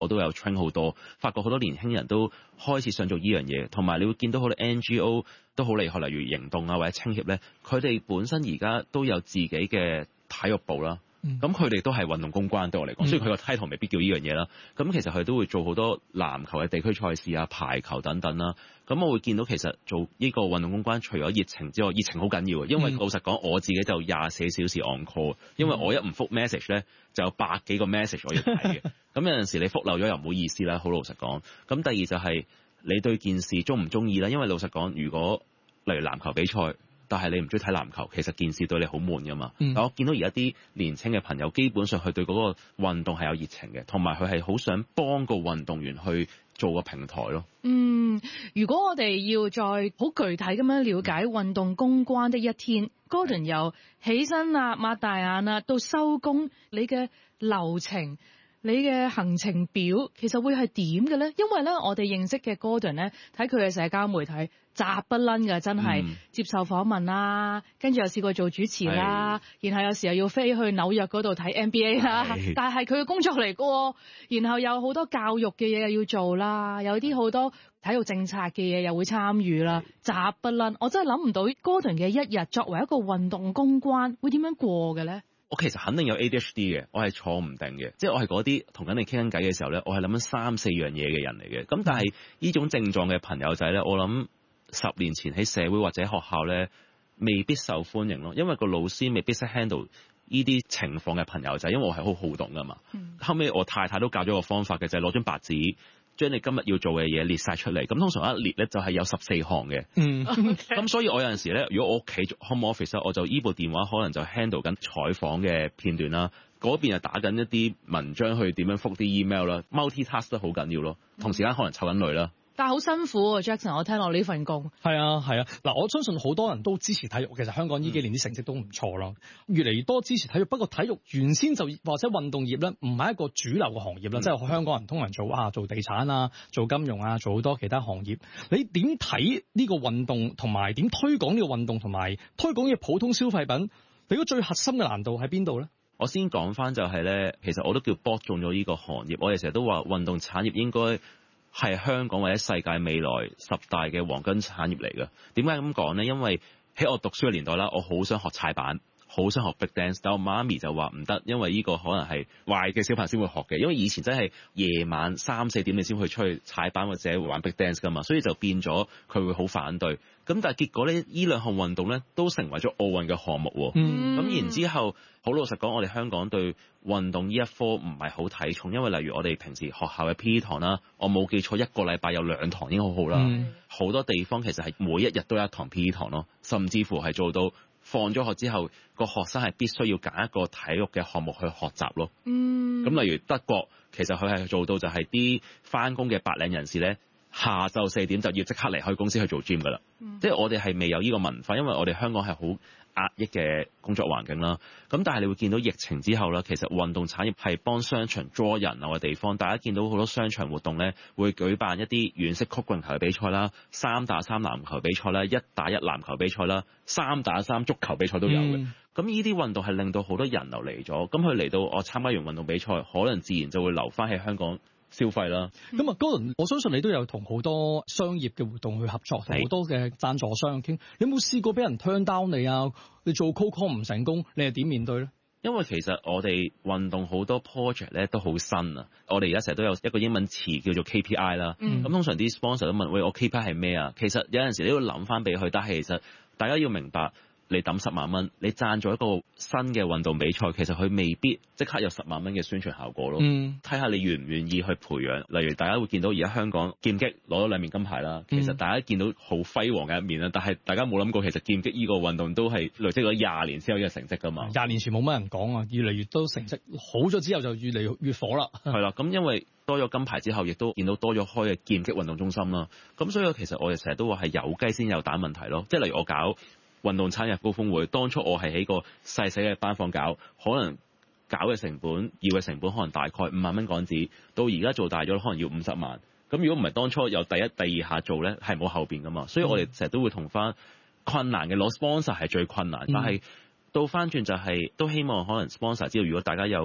都有 train 好多，發覺好多年輕人都開始想做呢樣嘢，同埋你會見到好多 NGO 都好厲害，例如營動啊或者青協咧，佢哋本身而家都有自己嘅體育部啦。咁佢哋都係運動公關對我嚟講，雖然佢個 title 未必叫呢樣嘢啦。咁其實佢都會做好多籃球嘅地區賽事啊、排球等等啦。咁我會見到其實做呢個運動公關，除咗熱情之外，熱情好緊要啊。因為老實講，我自己就24小時 on call，因為我一唔覆 message 咧，就有百幾個 message 我要睇嘅。咁有陣時你覆漏咗又唔好意思啦，好老實講。咁第二就係你對件事中唔中意啦，因為老實講，如果例如籃球比賽，但係你唔中意睇籃球，其實件事對你好悶噶嘛。但我見到而家啲年輕嘅朋友，基本上佢對嗰個運動係有熱情嘅，同埋佢係好想幫個運動員去做個平台咯。 如果我哋要再好具體咁樣了解運動公關的一天，Gordon 由起身啊、擘大眼啊到收工，你嘅流程，你嘅行程表其實會係點嘅咧？因為咧，我哋認識嘅 Gordon 咧，睇佢嘅社交媒體雜不撚㗎，真係接受訪問啦，跟住又試過做主持啦，然後有時候要飛去紐約嗰度睇 NBA 啦，但係佢嘅工作嚟嘅喎，然後有好多教育嘅嘢又要做啦，有啲好多體育政策嘅嘢又會參與啦，雜不撚，我真係諗唔到 Gordon 嘅一日作為一個運動公關會點樣過嘅咧？ 我其實肯定有 ADHD 嘅，我係坐唔定嘅，即係我係嗰啲同緊你傾緊偈嘅時候咧，我係諗緊3-4樣嘢嘅人嚟嘅。咁但係呢種症狀嘅朋友仔咧，我諗10年前喺社會或者學校咧，未必受歡迎咯，因為個老師未必識 handle 呢啲情況嘅朋友仔，因為我係好好動噶嘛。後尾我太太都教咗個方法嘅，就係攞張白紙，將你今日要做嘅嘢列晒出嚟。咁通常一列咧就係有14項嘅。咁所以我有陣時咧，如果我屋企 home office 咧，我就依部電話可能就 handle 緊採訪嘅片段啦，嗰邊就打緊一啲文章去點樣覆啲 email 啦，multitask 都好緊要咯。同時間可能湊緊女啦。 但係好辛苦啊 Jackson， 我聽落呢份工。 係啊。嗱，我相信好多人都支持體育，其實香港呢幾年啲成績都唔錯啦，越嚟越多支持體育。不過體育原先就或者運動業咧，唔係一個主流嘅行業啦，即係香港人通常做地產啊、做金融啊、做好多其他行業。你點睇呢個運動同埋點推廣呢個運動同埋推廣嘅普通消費品？你覺得最核心嘅難度喺邊度咧？ 我先講翻就係咧，其實我都叫博中咗呢個行業。我哋成日都話運動產業應該係香港或者世界未來10大嘅黃金產業嚟嘅。點解咁講呢？因為喺我讀書嘅年代啦，我好想學踩板，好想學 big dance， 但我媽咪就話唔得，因為呢個可能係壞嘅小朋友先會學嘅。因為以前真係夜晚3-4點你先會出去踩板或者玩 big dance 噶嘛，所以就變咗佢會好反對。咁但係結果咧，呢兩項運動咧都成為咗奧運嘅項目喎。咁然之後，好老實講，我哋香港對運動呢一科唔係好睇重，因為例如我哋平時學校嘅 PE 堂啦，我冇記錯1個禮拜有2堂已經好好啦。好多地方其實係每一日都有1堂 PE 堂咯，甚至乎係做到放咗學之後，個學生係必須要揀一個體育嘅項目去學習咯。咁例如德國，其實佢係做到就係啲返工嘅白領人士咧，下晝4點就要即刻離開公司去做 gym 噶啦。即係我哋係未有呢個文化，因為我哋香港係好壓抑嘅工作環境啦。咁但係你會見到疫情之後啦，其實運動產業係幫商場 draw 人流嘅地方。大家見到好多商場活動咧，會舉辦一啲軟式曲棍球嘅比賽啦、3打3籃球比賽啦、1打1籃球比賽啦、3打3足球比賽都有嘅。咁呢啲運動係令到好多人流嚟咗，咁佢嚟到我參加完運動比賽，可能自然就會留翻喺香港消費啦。 咁啊，Gordon，我相信你都有同好多商業嘅活動去合作，同好多嘅贊助商傾。你有冇試過俾人 turn down 你啊？你做 cold call 唔成功，你係點面對咧？ 因為其實我哋運動好多 project 咧都好新啊。我哋而家成日都有一個英文詞叫做 KPI 啦。咁通常啲 sponsor 都問：喂，我 KPI 係咩啊？其實有陣時你都要諗翻俾佢，但係其實大家要明白。你抌10萬蚊，你贊助一個新嘅運動比賽，其實佢未必即刻有10萬蚊嘅宣傳效果咯。睇下你願唔願意去培養。例如大家會見到而家香港劍擊攞咗2面金牌啦，其實大家見到好輝煌嘅一面啦，但係大家冇諗過其實劍擊呢個運動都係累積咗20年先有呢個成績㗎嘛。 20年前冇乜人講啊，越嚟越多成績好咗之後就越嚟越火啦。 係啦，咁因為多咗金牌之後，亦都見到多咗開嘅劍擊運動中心啦。咁所以其實我哋成日都話係有雞先有蛋問題咯。即係例如我搞運動產業高峰會，當初我係喺個細細嘅班房搞，可能搞嘅成本要嘅成本可能大概5萬蚊港紙，到而家做大咗可能要50萬。咁如果唔係當初有第一、第二下做咧，係冇後邊噶嘛。所以我哋成日都會同翻困難嘅攞 sponsor 係最困難，但係到翻轉就係都希望可能 sponsor 知道，如果大家有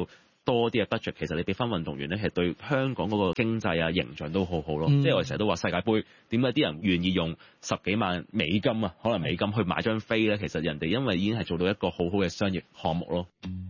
多啲嘅 budget，其實你俾翻運動員咧，係對香港嗰個經濟啊形象都好好咯。即係我哋成日都話世界盃點解啲人願意用10幾萬美金啊，可能美金去買張飛咧？其實人哋因為已經係做到一個好好嘅商業項目咯。